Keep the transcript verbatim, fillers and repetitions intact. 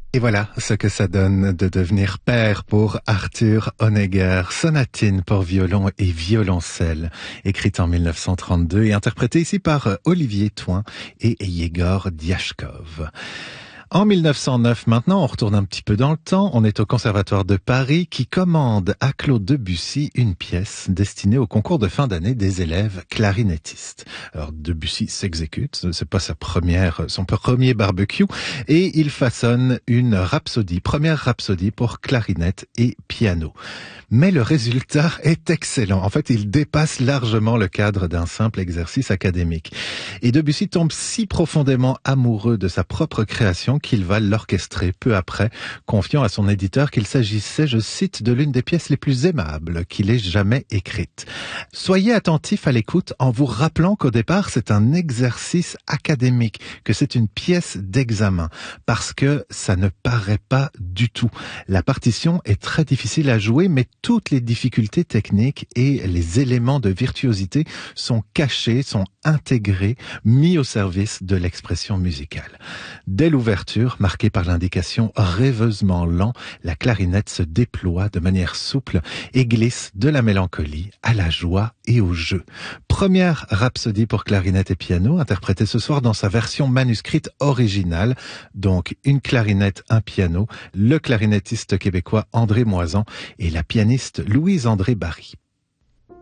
Et voilà ce que ça donne de devenir père pour Arthur Honegger. Sonatine pour violon et violoncelle, écrite en mille neuf cent trente-deux et interprétée ici par Olivier Thoin et Yegor Diachkov. En mille neuf cent neuf, maintenant, on retourne un petit peu dans le temps. On est au Conservatoire de Paris qui commande à Claude Debussy une pièce destinée au concours de fin d'année des élèves clarinettistes. Alors, Debussy s'exécute. C'est pas sa première, son premier barbecue. Et il façonne une rhapsodie, première rhapsodie pour clarinette et piano. Mais le résultat est excellent. En fait, il dépasse largement le cadre d'un simple exercice académique. Et Debussy tombe si profondément amoureux de sa propre création qu'il va l'orchestrer peu après, confiant à son éditeur qu'il s'agissait, je cite, de l'une des pièces les plus aimables qu'il ait jamais écrites. Soyez attentifs à l'écoute en vous rappelant qu'au départ, c'est un exercice académique, que c'est une pièce d'examen, parce que ça ne paraît pas du tout. La partition est très difficile à jouer, mais toutes les difficultés techniques et les éléments de virtuosité sont cachés, sont intégrés, mis au service de l'expression musicale. Dès l'ouverture, marquée par l'indication rêveusement lent, la clarinette se déploie de manière souple et glisse de la mélancolie à la joie et au jeu. Première rhapsodie pour clarinette et piano, interprétée ce soir dans sa version manuscrite originale, donc une clarinette, un piano, le clarinettiste québécois André Moisan et la pianiste Louise-André Barry.